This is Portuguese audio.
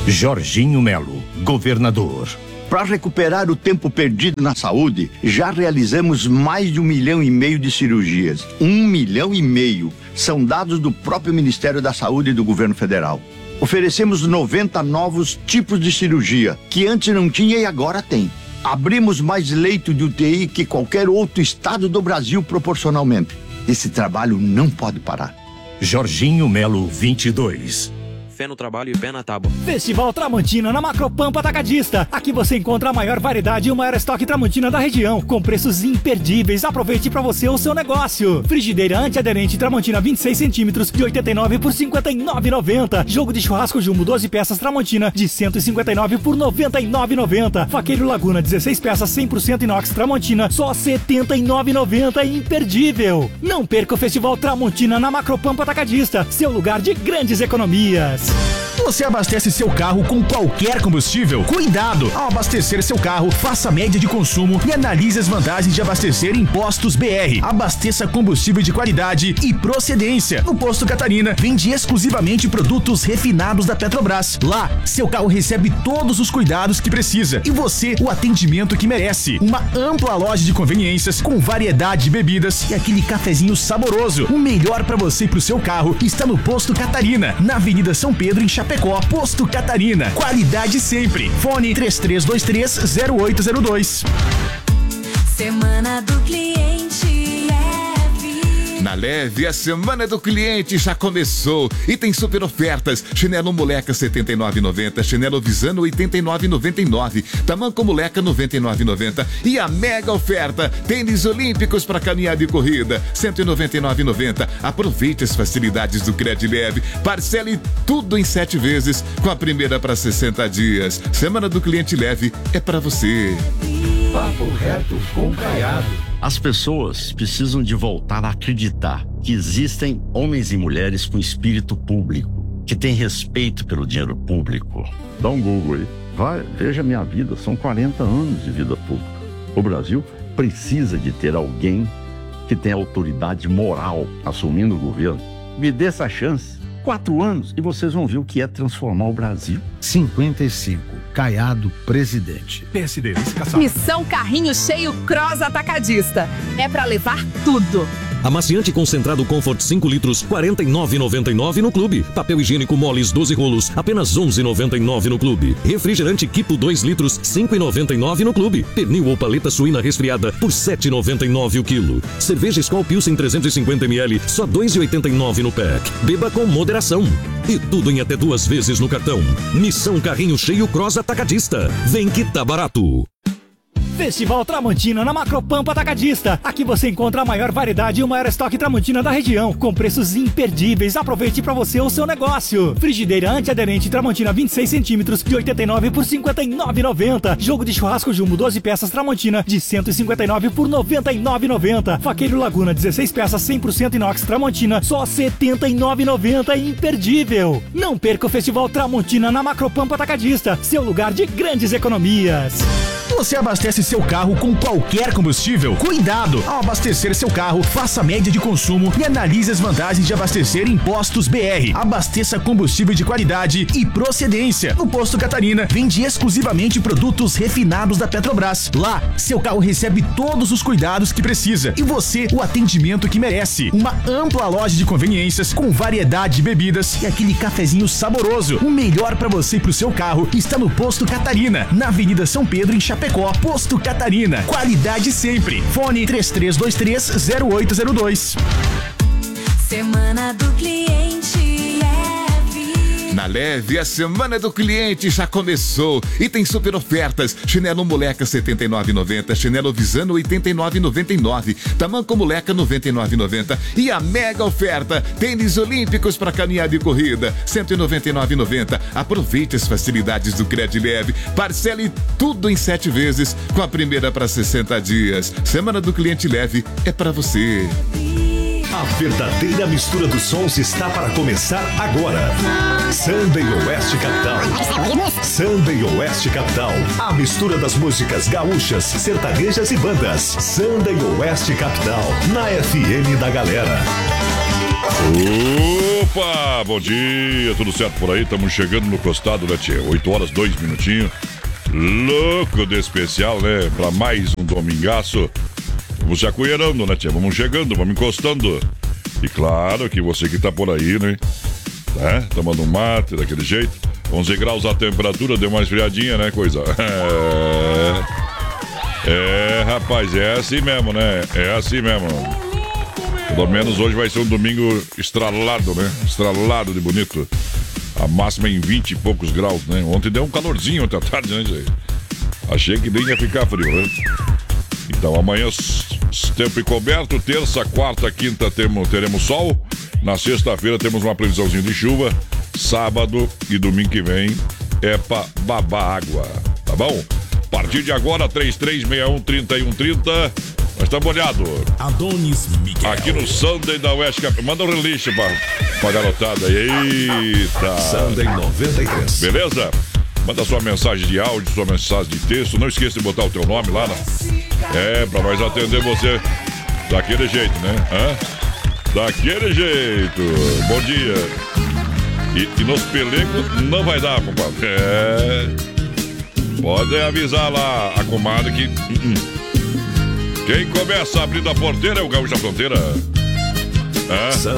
Jorginho Melo, governador. Para recuperar o tempo perdido na saúde, já realizamos mais de 1,5 milhão de cirurgias. 1,5 milhão. São dados do próprio Ministério da Saúde e do Governo Federal. Oferecemos 90 novos tipos de cirurgia, que antes não tinha e agora tem. Abrimos mais leito de UTI que qualquer outro estado do Brasil proporcionalmente. Esse trabalho não pode parar. Jorginho Melo 22. Fé no trabalho e pé na tábua. Festival Tramontina na Macropampa Atacadista. Aqui você encontra a maior variedade e o maior estoque Tramontina da região, com preços imperdíveis. Aproveite para você ou seu negócio. Frigideira antiaderente Tramontina 26 centímetros de 89 por 59,90. Jogo de churrasco Jumbo 12 peças Tramontina de 159 por 99,90. Faqueiro Laguna 16 peças 100% inox Tramontina só 79,90. Imperdível. Não perca o Festival Tramontina na Macropampa Atacadista, seu lugar de grandes economias. Você abastece seu carro com qualquer combustível? Cuidado! Ao abastecer seu carro, faça a média de consumo e analise as vantagens de abastecer em Postos BR. Abasteça combustível de qualidade e procedência. No Posto Catarina, vende exclusivamente produtos refinados da Petrobras. Lá, seu carro recebe todos os cuidados que precisa e você o atendimento que merece. Uma ampla loja de conveniências com variedade de bebidas e aquele cafezinho saboroso. O melhor para você e pro seu carro está no Posto Catarina, na Avenida São Pedro, em Chapecó. Posto Catarina, qualidade sempre. Fone 3323-0802. Semana do Cliente Leve. Na Leve, a Semana do Cliente já começou e tem super ofertas. Chinelo Moleca R$ 79,90, chinelo Visano R$ 89,99, tamanco Moleca R$ 99,90 e a mega oferta, tênis olímpicos para caminhada e corrida R$ 199,90. Aproveite as facilidades do Credileve, parcele tudo em 7 vezes, com a primeira para 60 dias. Semana do Cliente Leve é para você. Papo reto com Caiado. As pessoas precisam de voltar a acreditar que existem homens e mulheres com espírito público, que têm respeito pelo dinheiro público. Dá um Google aí. Vai, veja minha vida, são 40 anos de vida pública. O Brasil precisa de ter alguém que tenha autoridade moral assumindo o governo. Me dê essa chance. 4 anos e vocês vão ver o que é transformar o Brasil. 55. Caiado, presidente. PSD, Missão Carrinho Cheio Cross Atacadista. É pra levar tudo. Amaciante concentrado Comfort 5 litros, R$ 49,99 no clube. Papel higiênico Moles 12 rolos, apenas R$ 11,99 no clube. Refrigerante Kipo 2 litros, R$ 5,99 no clube. Pernil ou paleta suína resfriada por R$ 7,99 o quilo. Cerveja Skol Pilsen 350 ml, só R$ 2,89 no pack. Beba com moderação. E tudo em até 2 vezes no cartão. Missão Carrinho Cheio Cross Atacadista. Vem que tá barato. Festival Tramontina na Macropampa Atacadista. Aqui você encontra a maior variedade e o maior estoque Tramontina da região, com preços imperdíveis. Aproveite para você ou seu negócio. Frigideira antiaderente Tramontina 26 centímetros de 89 por 59,90. Jogo de churrasco Jumbo 12 peças Tramontina de 159 por 99,90. Faqueiro Laguna 16 peças 100% inox Tramontina só R$ 79,90. Imperdível. Não perca o Festival Tramontina na Macropampa Atacadista, seu lugar de grandes economias. Você abastece seu carro com qualquer combustível? Cuidado! Ao abastecer seu carro, faça a média de consumo e analise as vantagens de abastecer em Postos BR. Abasteça combustível de qualidade e procedência. No Posto Catarina, vende exclusivamente produtos refinados da Petrobras. Lá, seu carro recebe todos os cuidados que precisa e você o atendimento que merece. Uma ampla loja de conveniências com variedade de bebidas e aquele cafezinho saboroso. O melhor para você e pro seu carro está no Posto Catarina, na Avenida São Pedro, em Chapecó. Posto Catarina, qualidade sempre. Fone 3323-0802. Semana do Cliente Leve. Na Leve, a Semana do Cliente já começou e tem super ofertas. Chinelo Moleca R$ 79,90, chinelo Visano R$ 89,99, tamanco Moleca R$ 99,90 e a mega oferta, tênis olímpicos para caminhada e corrida R$ 199,90. Aproveite as facilidades do Credileve, parcele tudo em 7 vezes, com a primeira para 60 dias. Semana do Cliente Leve é para você. A verdadeira mistura dos sons está para começar agora. Sunday Oeste Capital. Sunday Oeste Capital. A mistura das músicas gaúchas, sertanejas e bandas. Sunday Oeste Capital. Na FM da Galera. Opa, bom dia, tudo certo por aí? Estamos chegando no costado, né, tia? 8 horas, 2 minutinhos. Louco de especial, né? Pra mais um domingaço. Vamos se acolherando, né, tia? Vamos chegando, vamos encostando. E claro que você que tá por aí, né? Tomando um mate, daquele jeito. 11 graus a temperatura, deu uma esfriadinha, né, coisa? Rapaz, é assim mesmo, né? É assim mesmo. Pelo menos hoje vai ser um domingo estralado, né? Estralado de bonito. A máxima em 20 e poucos graus, né? Ontem deu um calorzinho ontem à tarde, né, gente? Achei que nem ia ficar frio, né? Então amanhã tempo encoberto, terça, quarta, quinta teremos sol. Na sexta-feira temos uma previsãozinha de chuva. Sábado e domingo que vem é pra babar água, tá bom? A partir de agora, 3361-3130. Nós estamos molhados. Adonis Miguel. Aqui no Sunday da Oeste Capital. Manda um release pra garotada. Eita. Sunday 93. Beleza? Manda sua mensagem de áudio, sua mensagem de texto. Não esqueça de botar o teu nome lá, né? Pra nós atender você daquele jeito, né? Daquele jeito. Bom dia. E nos pelecos não vai dar, compadre. Pode avisar lá a comadre que... Quem começa abrindo a porteira é o Gaúcho da Fronteira.